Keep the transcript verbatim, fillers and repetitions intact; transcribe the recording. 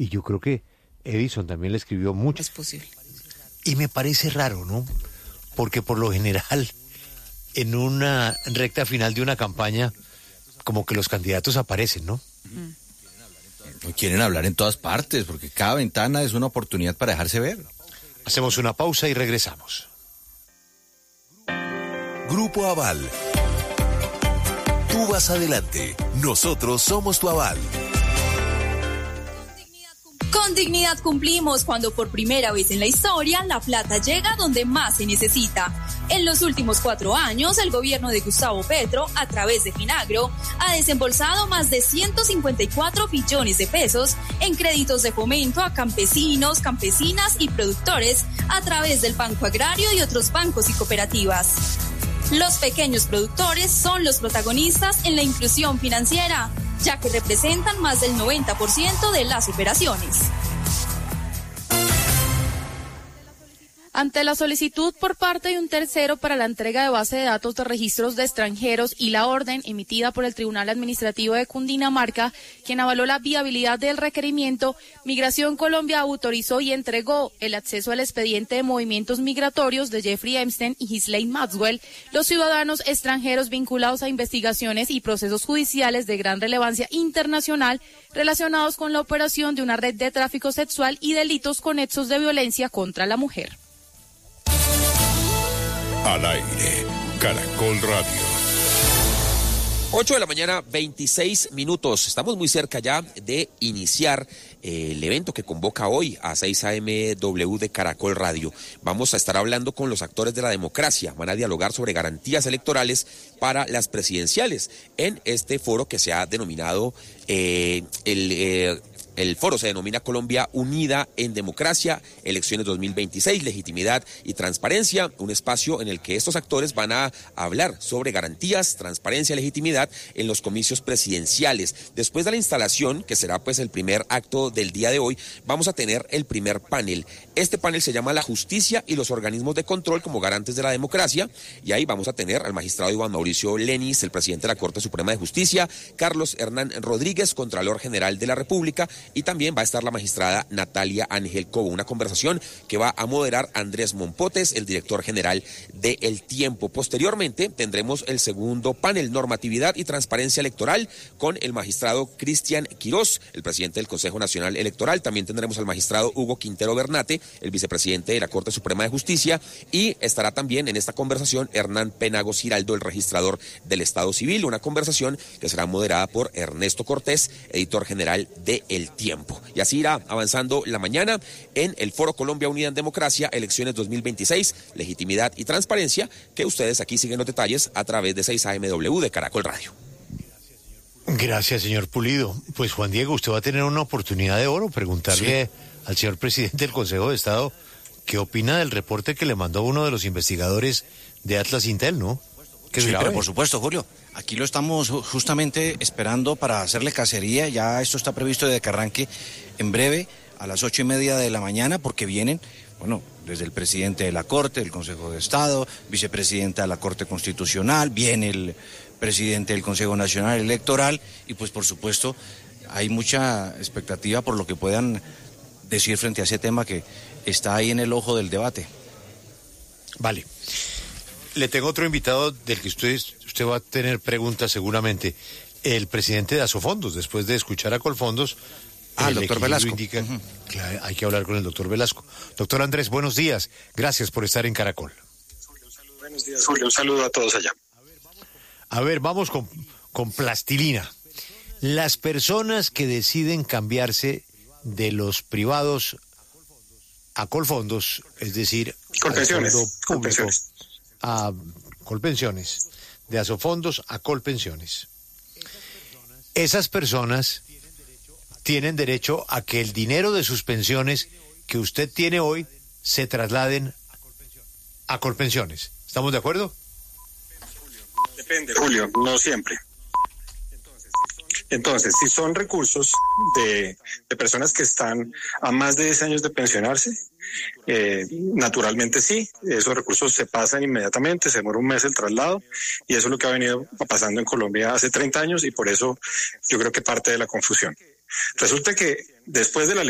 y yo creo que Edison también le escribió mucho. Es posible. Y me parece raro, ¿no? Porque por lo general, en una recta final de una campaña, como que los candidatos aparecen, ¿no? Mm. No quieren hablar en todas partes, porque cada ventana es una oportunidad para dejarse ver. Hacemos una pausa y regresamos. Grupo Aval. Tú vas adelante, nosotros somos tu aval. Con dignidad cumplimos cuando por primera vez en la historia la plata llega donde más se necesita. En los últimos cuatro años, el gobierno de Gustavo Petro, a través de Finagro, ha desembolsado más de ciento cincuenta y cuatro billones de pesos en créditos de fomento a campesinos, campesinas y productores a través del Banco Agrario y otros bancos y cooperativas. Los pequeños productores son los protagonistas en la inclusión financiera, ya que representan más del noventa por ciento de las operaciones. Ante la solicitud por parte de un tercero para la entrega de base de datos de registros de extranjeros y la orden emitida por el Tribunal Administrativo de Cundinamarca, quien avaló la viabilidad del requerimiento, Migración Colombia autorizó y entregó el acceso al expediente de movimientos migratorios de Jeffrey Epstein y Ghislaine Maxwell, los ciudadanos extranjeros vinculados a investigaciones y procesos judiciales de gran relevancia internacional relacionados con la operación de una red de tráfico sexual y delitos conexos de violencia contra la mujer. Al aire, Caracol Radio. ocho de la mañana, veintiséis minutos. Estamos muy cerca ya de iniciar eh, el evento que convoca hoy a seis A M W de Caracol Radio. Vamos a estar hablando con los actores de la democracia. Van a dialogar sobre garantías electorales para las presidenciales en este foro que se ha denominado eh, el... Eh, El foro se denomina Colombia Unida en Democracia, Elecciones dos mil veintiséis, Legitimidad y Transparencia, un espacio en el que estos actores van a hablar sobre garantías, transparencia y legitimidad en los comicios presidenciales. Después de la instalación, que será pues el primer acto del día de hoy, vamos a tener el primer panel. Este panel se llama La Justicia y los organismos de control como garantes de la democracia, y ahí vamos a tener al magistrado Iván Mauricio Lenis, el presidente de la Corte Suprema de Justicia, Carlos Hernán Rodríguez, Contralor General de la República, y también va a estar la magistrada Natalia Ángel Cobo, una conversación que va a moderar Andrés Mompotes, el director general de El Tiempo. Posteriormente tendremos el segundo panel, Normatividad y Transparencia Electoral, con el magistrado Cristian Quirós, el presidente del Consejo Nacional Electoral. También tendremos al magistrado Hugo Quintero Bernate, el vicepresidente de la Corte Suprema de Justicia, y estará también en esta conversación Hernán Penagos Giraldo, el registrador del Estado Civil, una conversación que será moderada por Ernesto Cortés, editor general de El Tiempo. Y así irá avanzando la mañana en el Foro Colombia Unida en Democracia, Elecciones dos mil veintiséis, Legitimidad y Transparencia, que ustedes aquí siguen los detalles a través de seis A M W de Caracol Radio. Gracias, señor Pulido. Pues Juan Diego, usted va a tener una oportunidad de oro, preguntarle sí. al señor presidente del Consejo de Estado qué opina del reporte que le mandó uno de los investigadores de Atlas Intel, ¿no? Sí, pero por supuesto, Julio. Aquí lo estamos justamente esperando para hacerle cacería. Ya esto está previsto de que arranque en breve a las ocho y media de la mañana, porque vienen, bueno, desde el presidente de la Corte, del Consejo de Estado, vicepresidenta de la Corte Constitucional, viene el presidente del Consejo Nacional Electoral y pues por supuesto hay mucha expectativa por lo que puedan decir frente a ese tema que está ahí en el ojo del debate. Vale. Le tengo otro invitado del que usted, usted va a tener preguntas seguramente. El presidente de Asofondos, después de escuchar a Colfondos. Ah, el doctor Velasco. Indica, uh-huh. Claro, hay que hablar con el doctor Velasco. Doctor Andrés, buenos días. Gracias por estar en Caracol. Buenos días, Julio. Un saludo a todos allá. A ver, vamos con, con plastilina. Las personas que deciden cambiarse de los privados a Colfondos, es decir, Colpensiones. al fondo público, Colpensiones. a Colpensiones, de Asofondos a Colpensiones. Esas personas tienen derecho a que el dinero de sus pensiones que usted tiene hoy se trasladen a Colpensiones. ¿Estamos de acuerdo? Depende, Julio, no siempre. Entonces, si son recursos de, de personas que están a más de diez años de pensionarse, eh, naturalmente sí, esos recursos se pasan inmediatamente, se demora un mes el traslado, y eso es lo que ha venido pasando en Colombia hace treinta años, y por eso yo creo que parte de la confusión. Resulta que después de la ley